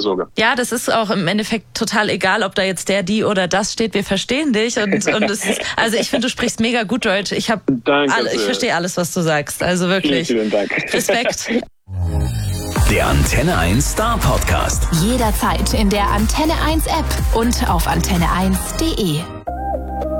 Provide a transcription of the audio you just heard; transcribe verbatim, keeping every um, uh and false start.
Fürsorge. Ja, das ist auch im Endeffekt total egal, ob da jetzt der, die oder das steht. Wir verstehen dich und, und es ist, also ich finde, du sprichst mega gut Deutsch. Ich habe, ich verstehe alles, was du sagst. Also wirklich. Vielen, vielen Dank. Respekt. Der Antenne eins Star Podcast. Jederzeit in der Antenne eins App und auf antenne eins punkt de.